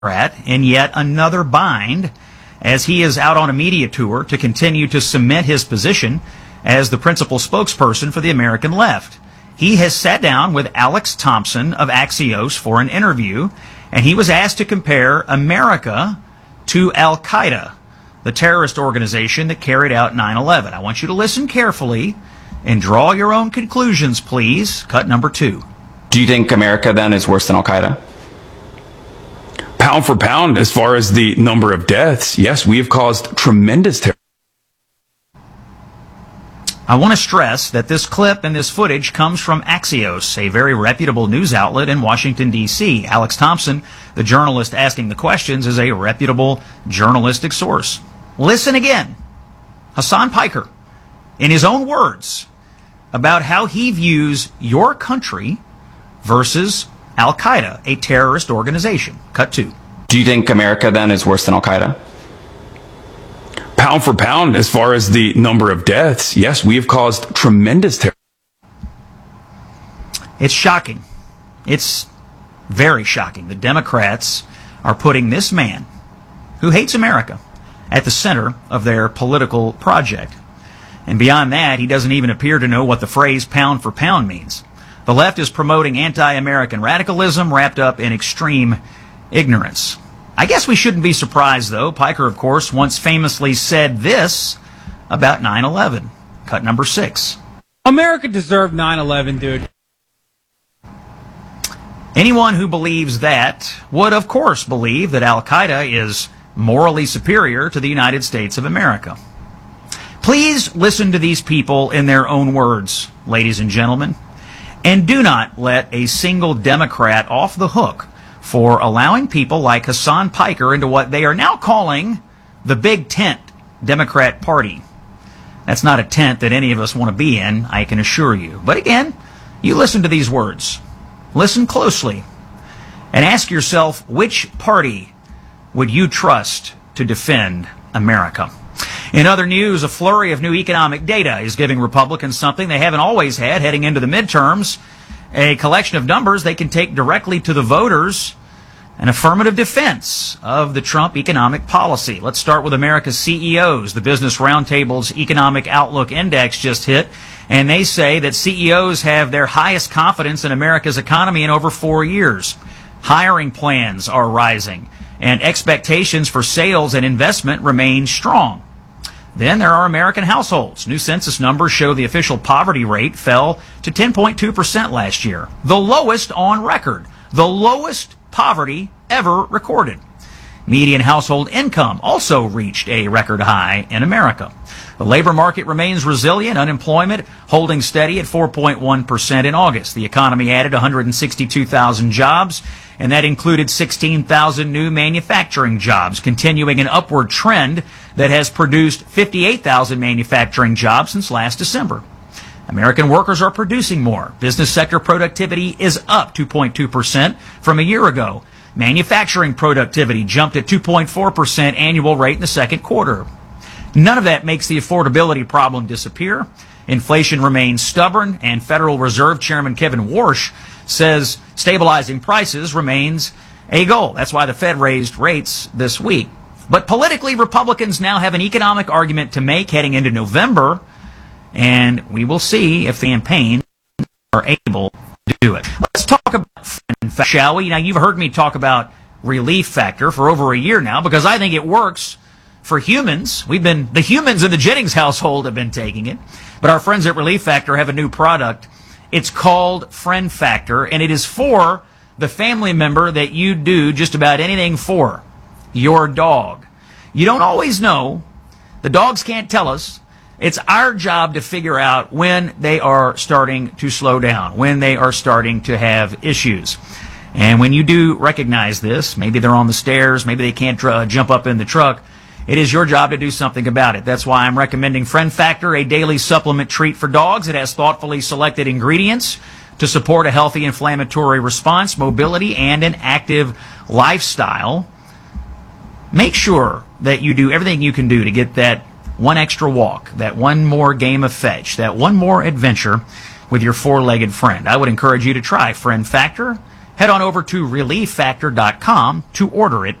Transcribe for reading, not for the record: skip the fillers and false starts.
in yet another bind as he is out on a media tour to continue to cement his position as the principal spokesperson for the American left. He has sat down with Alex Thompson of Axios for an interview, and he was asked to compare America to Al-Qaeda, the terrorist organization that carried out 9/11. I want you to listen carefully and draw your own conclusions, please. Cut number 2. Do you think America then is worse than Al-Qaeda? Pound for pound, as far as the number of deaths, yes, we have caused tremendous terror. I want to stress that this clip and this footage comes from Axios, a very reputable news outlet in Washington, D.C. Alex Thompson, the journalist asking the questions, is a reputable journalistic source. Listen again. Hassan Piker, in his own words, about how he views your country versus Al-Qaeda, a terrorist organization. Cut 2. Do you think America then is worse than Al-Qaeda? Pound for pound, as far as the number of deaths, yes, we have caused tremendous terror. It's shocking. It's very shocking. The Democrats are putting this man, who hates America, at the center of their political project. And beyond that, he doesn't even appear to know what the phrase pound for pound means. The left is promoting anti-American radicalism wrapped up in extreme ignorance. I guess we shouldn't be surprised, though. Piker, of course, once famously said this about 9/11. Cut number 6. America deserved 9/11, dude. Anyone who believes that would, of course, believe that Al-Qaeda is morally superior to the United States of America. Please listen to these people in their own words, ladies and gentlemen, and do not let a single Democrat off the hook for allowing people like Hassan Piker into what they are now calling the Big Tent Democrat Party. That's not a tent that any of us want to be in, I can assure you. But again, you listen to these words. Listen closely and ask yourself, which party would you trust to defend America? In other news, a flurry of new economic data is giving Republicans something they haven't always had heading into the midterms, a collection of numbers they can take directly to the voters, an affirmative defense of the Trump economic policy. Let's start with America's CEOs. The Business Roundtable's Economic Outlook Index just hit, and they say that CEOs have their highest confidence in America's economy in over 4 years. Hiring plans are rising, and expectations for sales and investment remain strong. Then there are American households. New census numbers show the official poverty rate fell to 10.2% last year, the lowest on record, the lowest poverty ever recorded. Median household income also reached a record high in America. The labor market remains resilient, unemployment holding steady at 4.1% in August. The economy added 162,000 jobs, and that included 16,000 new manufacturing jobs, continuing an upward trend that has produced 58,000 manufacturing jobs since last December. American workers are producing more. Business sector productivity is up 2.2% from a year ago. Manufacturing productivity jumped at 2.4% annual rate in the second quarter. None of that makes the affordability problem disappear. Inflation remains stubborn, and Federal Reserve Chairman Kevin Warsh says stabilizing prices remains a goal. That's why the Fed raised rates this week. But politically, Republicans now have an economic argument to make heading into November, and we will see if the campaign are able to do it. Let's talk about Friend Factor, shall we? Now, you've heard me talk about Relief Factor for over a year now because I think it works for humans. The humans in the Jennings household have been taking it, but our friends at Relief Factor have a new product. It's called Friend Factor, and it is for the family member that you do just about anything for, your dog. You don't always know. The dogs can't tell us. It's our job to figure out when they are starting to slow down, when they are starting to have issues. And when you do recognize this, maybe they're on the stairs, maybe they can't jump up in the truck, it is your job to do something about it. That's why I'm recommending Friend Factor, a daily supplement treat for dogs. It has thoughtfully selected ingredients to support a healthy inflammatory response, mobility, and an active lifestyle. Make sure that you do everything you can do to get that one extra walk, that one more game of fetch, that one more adventure with your four-legged friend. I would encourage you to try Friend Factor. head on over to relieffactor.com to order it